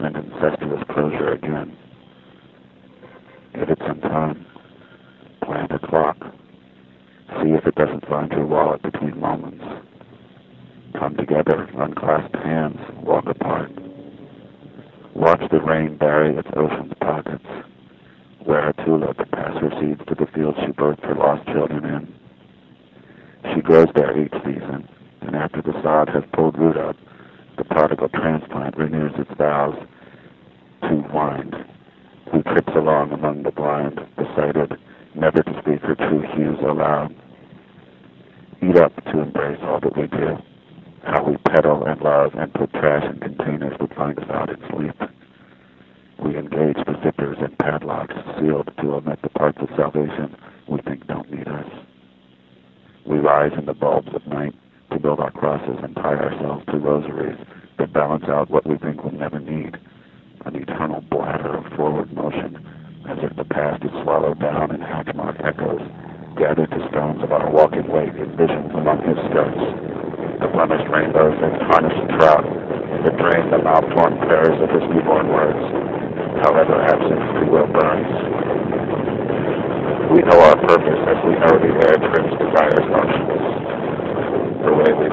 and incestuous closure again. Give it some time. Plant a clock. See if it doesn't find your wallet between moments. Come together, unclasped hands, walk apart. Watch the rain bury its ocean's pockets. Wear a tulip, pass her seeds to the field she birthed her lost children in. She grows there each season, and after the sod has pulled root up, the prodigal transplant renews its vows to wind, who trips along among the blind, decided never to speak her true hues aloud. Eat up to embrace all that we do, how we peddle and love and put trash in containers that find us out in sleep. We engage the zippers and padlocks sealed to omit the parts of salvation we think don't need us. We rise in the bulbs of night to build our crosses and tie ourselves to rosaries that balance out what we think we'll never need, an eternal bladder of forward motion, as if the past is swallowed down in hatchmark echoes, gathered to stones of our walking wake in visions among his skirts. The blemished rainbows and tarnished trout that drain the mouth-torn prayers of his newborn words, however absent free will burns. We know our purpose as we know the air trims desire's motions. The way we